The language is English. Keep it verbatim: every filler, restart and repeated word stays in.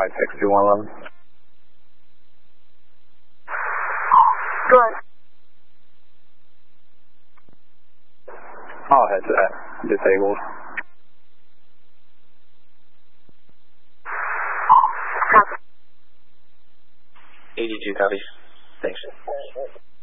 five six two one eleven. Good. All headset disabled. Copy. eighty-two copies. Thanks.